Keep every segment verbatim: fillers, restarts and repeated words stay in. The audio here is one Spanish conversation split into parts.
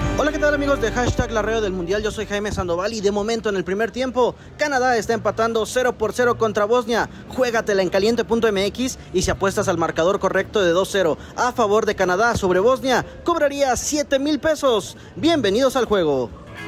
Hola, ¿qué tal amigos de Hashtag La Radio del Mundial? Yo soy Jaime Sandoval y de momento en el primer tiempo Canadá está empatando cero por cero contra Bosnia. Juégatela en caliente punto m x y si apuestas al marcador correcto de dos cero a favor de Canadá sobre Bosnia, cobrarías siete mil pesos. Bienvenidos al juego.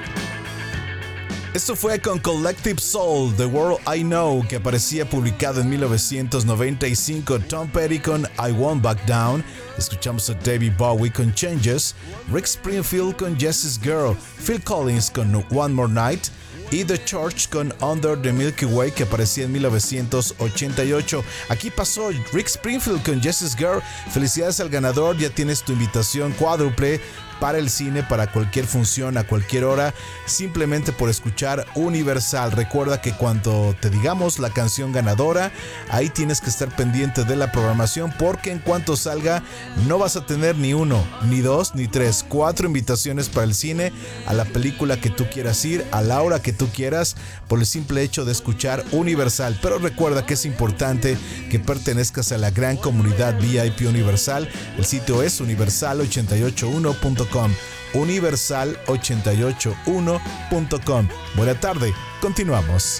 Esto fue con Collective Soul, The World I Know, que aparecía publicado en mil novecientos noventa y cinco. Tom Petty con I Won't Back Down. Escuchamos a David Bowie con Changes, Rick Springfield con Jess's Girl, Phil Collins con One More Night y The Church con Under the Milky Way, que aparecía en mil novecientos ochenta y ocho. Aquí pasó Rick Springfield con Jess's Girl. Felicidades al ganador, ya tienes tu invitación cuádruple para el cine, para cualquier función, a cualquier hora, simplemente por escuchar Universal. Recuerda que cuando te digamos la canción ganadora, ahí tienes que estar pendiente de la programación, porque en cuanto salga no vas a tener ni uno, ni dos, ni tres, cuatro invitaciones para el cine, a la película que tú quieras ir, a la hora que tú quieras, por el simple hecho de escuchar Universal. Pero recuerda que es importante que pertenezcas a la gran comunidad V I P Universal. El sitio es universal ochenta y ocho uno punto com, universal ochenta y ocho uno punto com. Buena tarde, continuamos.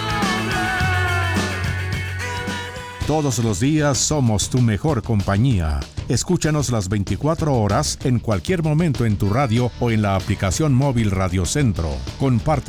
Todos los días somos tu mejor compañía. Escúchanos las veinticuatro horas en cualquier momento en tu radio o en la aplicación móvil Radio Centro. Comparte